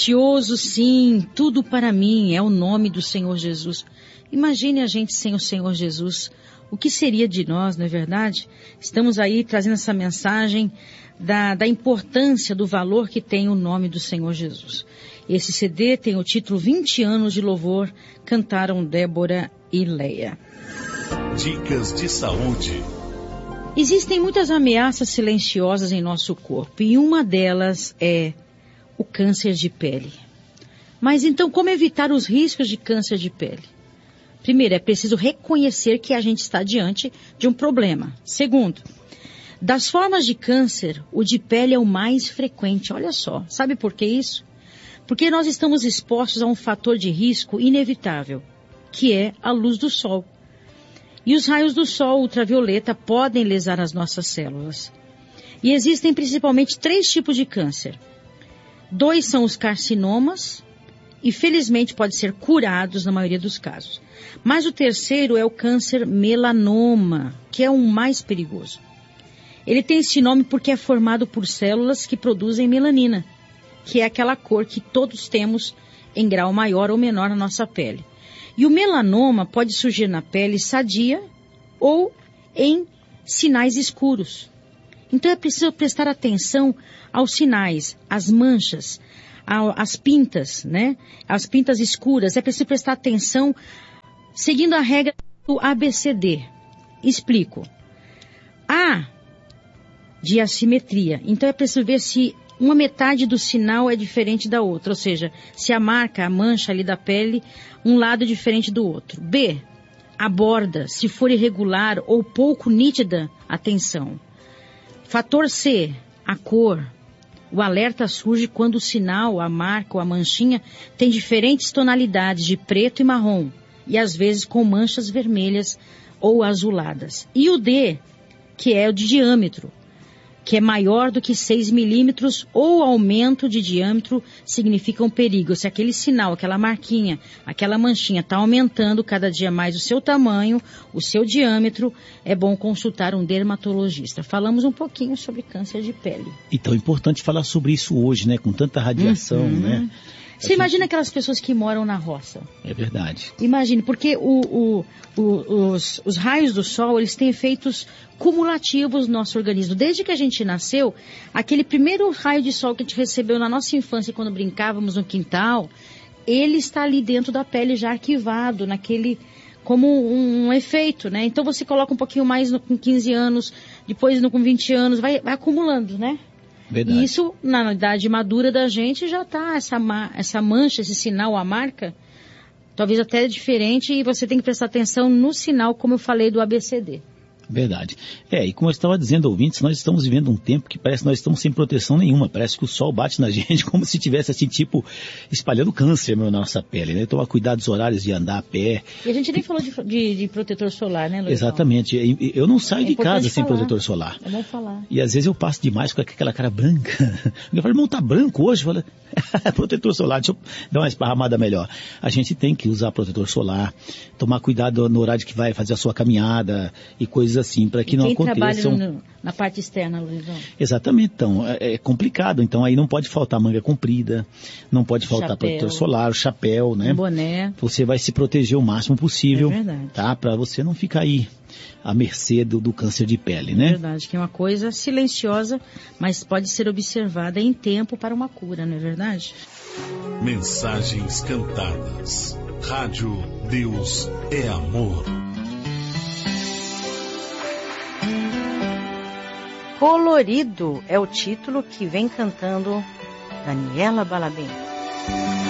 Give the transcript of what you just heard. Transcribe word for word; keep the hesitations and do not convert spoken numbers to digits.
Precioso, sim, tudo para mim é o nome do Senhor Jesus. Imagine a gente sem o Senhor Jesus. O que seria de nós, não é verdade? Estamos aí trazendo essa mensagem da, da importância, do valor que tem o nome do Senhor Jesus. Esse C D tem o título vinte anos de louvor, cantaram Débora e Leia. Dicas de saúde. Existem muitas ameaças silenciosas em nosso corpo e uma delas é o câncer de pele. Mas então, como evitar os riscos de câncer de pele? Primeiro, é preciso reconhecer que a gente está diante de um problema. Segundo, das formas de câncer, o de pele é o mais frequente. Olha só, sabe por que isso? Porque nós estamos expostos a um fator de risco inevitável, que é a luz do sol. E os raios do sol ultravioleta podem lesar as nossas células. E existem principalmente três tipos de câncer. Dois são os carcinomas, e felizmente podem ser curados na maioria dos casos. Mas o terceiro é o câncer melanoma, que é o mais perigoso. Ele tem esse nome porque é formado por células que produzem melanina, que é aquela cor que todos temos em grau maior ou menor na nossa pele. E o melanoma pode surgir na pele sadia ou em sinais escuros. Então é preciso prestar atenção aos sinais, às manchas, às pintas, né? As pintas escuras. É preciso prestar atenção seguindo a regra do A B C D. Explico. A de assimetria. Então é preciso ver se uma metade do sinal é diferente da outra, ou seja, se a marca, a mancha ali da pele, um lado é diferente do outro. B, a borda, se for irregular ou pouco nítida, atenção. Fator C, a cor. O alerta surge quando o sinal, a marca ou a manchinha tem diferentes tonalidades de preto e marrom, e às vezes com manchas vermelhas ou azuladas. E o D, que é o de diâmetro, que é maior do que seis milímetros ou aumento de diâmetro significa um perigo. Se aquele sinal, aquela marquinha, aquela manchinha está aumentando cada dia mais o seu tamanho, o seu diâmetro, é bom consultar um dermatologista. Falamos um pouquinho sobre câncer de pele. E tão importante falar sobre isso hoje, né? Com tanta radiação, uhum. né? Você gente... imagina aquelas pessoas que moram na roça. É verdade. Imagine, porque o, o, o, os, os raios do sol, eles têm efeitos cumulativos no nosso organismo. Desde que a gente nasceu, aquele primeiro raio de sol que a gente recebeu na nossa infância, quando brincávamos no quintal, ele está ali dentro da pele já arquivado, naquele, como um, um efeito, né? Então você coloca um pouquinho mais no, com quinze anos, depois no, com vinte anos, vai, vai acumulando, né? Verdade. E isso, na idade madura da gente, já está essa, essa mancha, esse sinal, a marca, talvez até diferente, e você tem que prestar atenção no sinal, como eu falei, do A B C D. Verdade. É, e como eu estava dizendo, ouvintes, nós estamos vivendo um tempo que parece que nós estamos sem proteção nenhuma. Parece que o sol bate na gente como se tivesse, assim, tipo, espalhando câncer na nossa pele, né? Tomar cuidado dos horários de andar a pé. E a gente nem falou de, de, de protetor solar, né, Luiz? Exatamente. Eu não saio é de casa sem falar. protetor solar. É bom falar. E às vezes eu passo demais com aquela cara branca. Eu falo, irmão, tá branco hoje? Eu falo, protetor solar, deixa eu dar uma esparramada melhor. A gente tem que usar protetor solar, tomar cuidado no horário que vai fazer a sua caminhada e coisas assim, para que não aconteçam... trabalha no, na parte externa, Luizão. Exatamente, então, é, é complicado. Então aí não pode faltar manga comprida, não pode faltar chapéu, protetor solar, o chapéu, né? Um boné. Você vai se proteger o máximo possível, é verdade. Tá? Para você não ficar aí à mercê do, do câncer de pele, né? É verdade, que é uma coisa silenciosa, mas pode ser observada em tempo para uma cura, não é verdade? Mensagens cantadas. Rádio Deus é Amor. Colorido é o título que vem cantando Daniela Balabim.